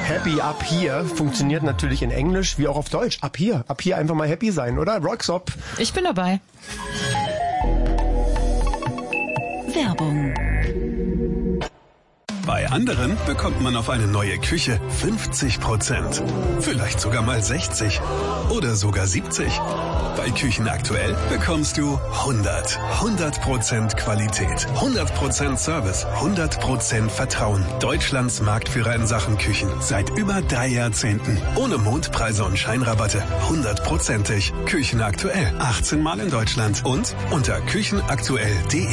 Happy Up Here funktioniert natürlich in Englisch wie auch auf Deutsch. Up Here einfach mal happy sein, oder? Rocksop. Ich bin dabei. Werbung. Bei anderen bekommt man auf eine neue Küche 50%. Vielleicht sogar mal 60. Oder sogar 70. Bei Küchen aktuell bekommst du 100% Qualität, 100% Service, 100% Vertrauen. Deutschlands Marktführer in Sachen Küchen. Seit über 3 Jahrzehnten. Ohne Mondpreise und Scheinrabatte. 100%ig. Küchen aktuell. 18 Mal in Deutschland. Und unter küchenaktuell.de.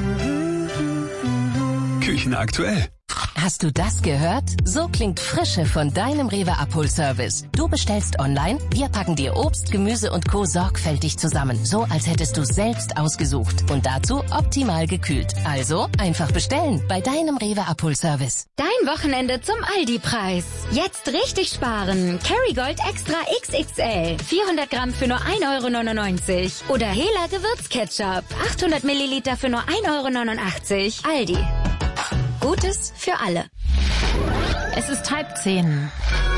Küchen aktuell. Hast du das gehört? So klingt Frische von deinem Rewe Abholservice. Du bestellst online, wir packen dir Obst, Gemüse und Co. sorgfältig zusammen. So, als hättest du es selbst ausgesucht. Und dazu optimal gekühlt. Also, einfach bestellen bei deinem Rewe Abholservice. Dein Wochenende zum Aldi-Preis. Jetzt richtig sparen. Kerrygold Extra XXL. 400 Gramm für nur 1,99 €. Oder Hela Gewürzketchup. 800 Milliliter für nur 1,89 €. Aldi. Gutes für alle. Es ist 9:30.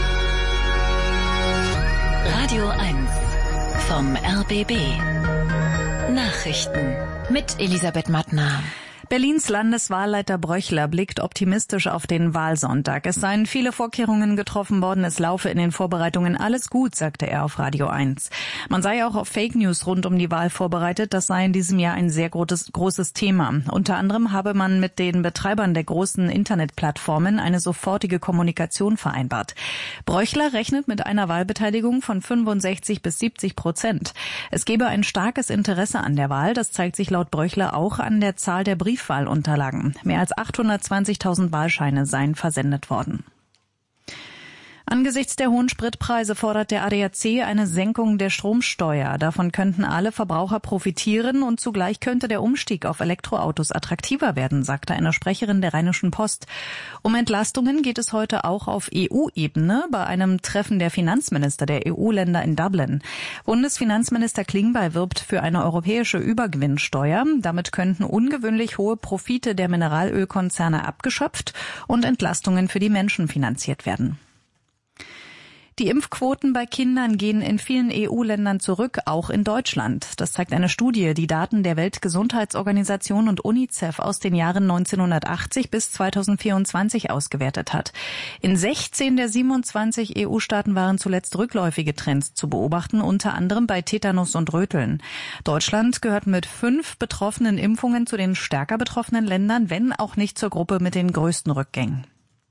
Radio 1 vom RBB. Nachrichten. Mit Elisabeth Mattner. Berlins Landeswahlleiter Bröchler blickt optimistisch auf den Wahlsonntag. Es seien viele Vorkehrungen getroffen worden, es laufe in den Vorbereitungen alles gut, sagte er auf Radio 1. Man sei auch auf Fake News rund um die Wahl vorbereitet, das sei in diesem Jahr ein sehr großes Thema. Unter anderem habe man mit den Betreibern der großen Internetplattformen eine sofortige Kommunikation vereinbart. Bröchler rechnet mit einer Wahlbeteiligung von 65-70%. Es gebe ein starkes Interesse an der Wahl, das zeigt sich laut Bröchler auch an der Zahl der Briefwahlunterlagen. Mehr als 820.000 Wahlscheine seien versendet worden. Angesichts der hohen Spritpreise fordert der ADAC eine Senkung der Stromsteuer. Davon könnten alle Verbraucher profitieren und zugleich könnte der Umstieg auf Elektroautos attraktiver werden, sagte eine Sprecherin der Rheinischen Post. Um Entlastungen geht es heute auch auf EU-Ebene bei einem Treffen der Finanzminister der EU-Länder in Dublin. Bundesfinanzminister Klingbeil wirbt für eine europäische Übergewinnsteuer. Damit könnten ungewöhnlich hohe Profite der Mineralölkonzerne abgeschöpft und Entlastungen für die Menschen finanziert werden. Die Impfquoten bei Kindern gehen in vielen EU-Ländern zurück, auch in Deutschland. Das zeigt eine Studie, die Daten der Weltgesundheitsorganisation und UNICEF aus den Jahren 1980 bis 2024 ausgewertet hat. In 16 der 27 EU-Staaten waren zuletzt rückläufige Trends zu beobachten, unter anderem bei Tetanus und Röteln. Deutschland gehört mit 5 betroffenen Impfungen zu den stärker betroffenen Ländern, wenn auch nicht zur Gruppe mit den größten Rückgängen.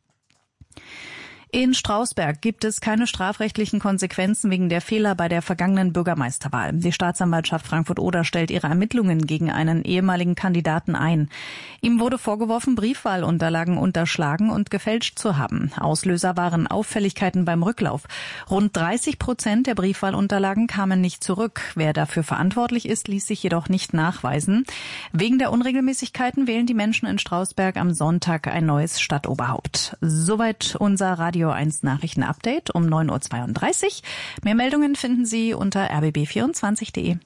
In Strausberg gibt es keine strafrechtlichen Konsequenzen wegen der Fehler bei der vergangenen Bürgermeisterwahl. Die Staatsanwaltschaft Frankfurt-Oder stellt ihre Ermittlungen gegen einen ehemaligen Kandidaten ein. Ihm wurde vorgeworfen, Briefwahlunterlagen unterschlagen und gefälscht zu haben. Auslöser waren Auffälligkeiten beim Rücklauf. Rund 30% der Briefwahlunterlagen kamen nicht zurück. Wer dafür verantwortlich ist, ließ sich jedoch nicht nachweisen. Wegen der Unregelmäßigkeiten wählen die Menschen in Strausberg am Sonntag ein neues Stadtoberhaupt. Soweit unser Radio 1 Nachrichtenupdate um 9:32 Uhr. Mehr Meldungen finden Sie unter rbb24.de.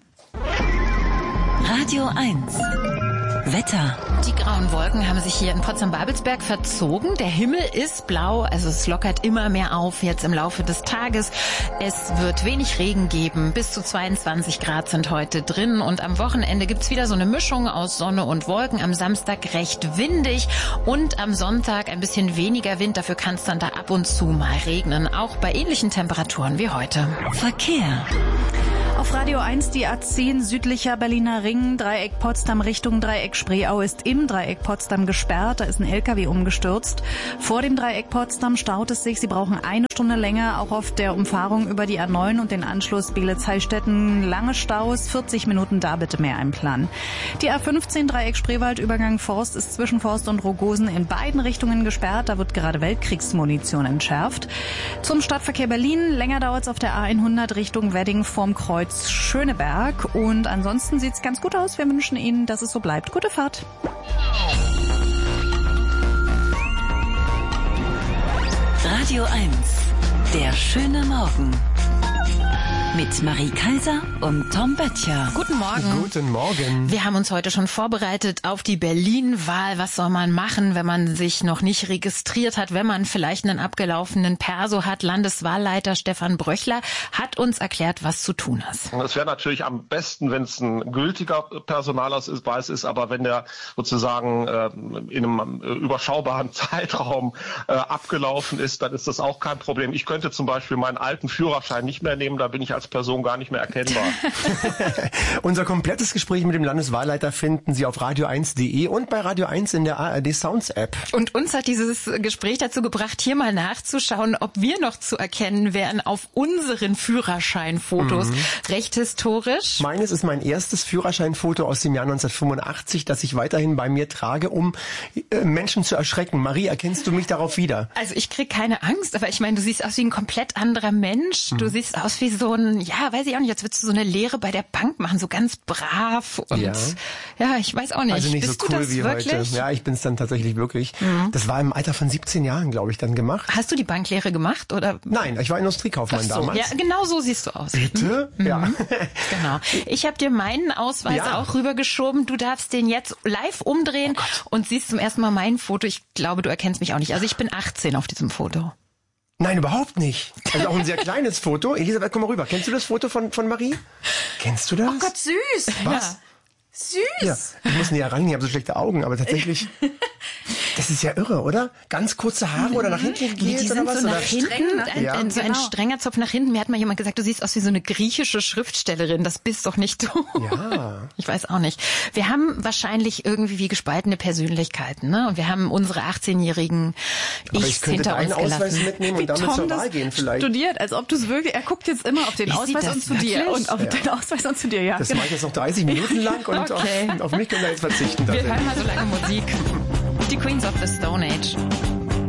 Radio 1 Wetter. Die grauen Wolken haben sich hier in Potsdam-Babelsberg verzogen. Der Himmel ist blau, also es lockert immer mehr auf jetzt im Laufe des Tages. Es wird wenig Regen geben. Bis zu 22 Grad sind heute drin. Und am Wochenende gibt's wieder so eine Mischung aus Sonne und Wolken. Am Samstag recht windig und am Sonntag ein bisschen weniger Wind. Dafür kann es dann da ab und zu mal regnen. Auch bei ähnlichen Temperaturen wie heute. Verkehr. Auf Radio 1 die A10 südlicher Berliner Ring, Dreieck Potsdam Richtung Dreieck Spreeau ist im Dreieck Potsdam gesperrt. Da ist ein LKW umgestürzt. Vor dem Dreieck Potsdam staut es sich. Sie brauchen 1 Stunde länger, auch auf der Umfahrung über die A9 und den Anschluss Beelitz-Heilstätten. Lange Staus, 40 Minuten, da bitte mehr einplanen. Die A15 Dreieck Spreewald, Übergang Forst ist zwischen Forst und Rogosen in beiden Richtungen gesperrt. Da wird gerade Weltkriegsmunition entschärft. Zum Stadtverkehr Berlin, länger dauert es auf der A100 Richtung Wedding vorm Kreuz Schöneberg. Und ansonsten sieht es ganz gut aus. Wir wünschen Ihnen, dass es so bleibt. Gute Fahrt. Radio 1, der schöne Morgen. mit Marie Kaiser und Tom Böttcher. Guten Morgen. Guten Morgen. Wir haben uns heute schon vorbereitet auf die Berlin-Wahl. Was soll man machen, wenn man sich noch nicht registriert hat, wenn man vielleicht einen abgelaufenen Perso hat? Landeswahlleiter Stefan Bröchler hat uns erklärt, was zu tun ist. Es wäre natürlich am besten, wenn es ein gültiger Personalausweis ist, aber wenn der sozusagen in einem überschaubaren Zeitraum abgelaufen ist, dann ist das auch kein Problem. Ich könnte zum Beispiel meinen alten Führerschein nicht mehr nehmen, da bin ich als Person gar nicht mehr erkennbar. Unser komplettes Gespräch mit dem Landeswahlleiter finden Sie auf radio1.de und bei Radio 1 in der ARD Sounds App. Und uns hat dieses Gespräch dazu gebracht, hier mal nachzuschauen, ob wir noch zu erkennen wären auf unseren Führerscheinfotos. Recht historisch. Meines ist mein erstes Führerscheinfoto aus dem Jahr 1985, das ich weiterhin bei mir trage, um Menschen zu erschrecken. Marie, erkennst du mich darauf wieder? Also ich krieg keine Angst, aber ich meine, du siehst aus wie ein komplett anderer Mensch. Du siehst aus wie so ein, ja, weiß ich auch nicht, als würdest du so eine Lehre bei der Bank machen, so ganz brav und ja ich weiß auch nicht. Also nicht Bist so du cool das wie wirklich? heute. Ja, ich bin es dann tatsächlich wirklich. Das war im Alter von 17 Jahren, glaube ich, dann gemacht. Hast du die Banklehre gemacht oder? Nein, ich war Industriekaufmann damals. Ja, genau so siehst du aus. Bitte? Ja. Genau. Ich habe dir meinen Ausweis auch rübergeschoben. Du darfst den jetzt live umdrehen und siehst zum ersten Mal mein Foto. Ich glaube, du erkennst mich auch nicht. Also ich bin 18 auf diesem Foto. Nein, überhaupt nicht. Also auch ein sehr kleines Foto. Elisabeth, komm mal rüber. Kennst du das Foto von Marie? Kennst du das? Oh Gott, süß. Was? Ja. Süß. Ja, ich muss näher ran, ich habe so schlechte Augen, aber tatsächlich, das ist ja irre, oder? Ganz kurze Haare oder nach hinten geht Die oder sind was? so Oder nach hinten, so ein strenger Zopf nach hinten. Mir hat mal jemand gesagt, du siehst aus wie so eine griechische Schriftstellerin. Das bist doch nicht du. Ja. Ich weiß auch nicht. Wir haben wahrscheinlich irgendwie wie gespaltene Persönlichkeiten, ne? Und wir haben unsere 18-jährigen Ichs hinter uns Ausweis gelassen. mitnehmen und damit zur Wahl gehen vielleicht. Studiert, als ob du es wirklich, er guckt jetzt immer auf den Ausweis und zu dir und auf den Ausweis und zu dir, ja. Das mache ich jetzt noch 30 Minuten lang und auf mich können wir jetzt verzichten. Wir hören mal so lange Musik. Die Queens of the Stone Age.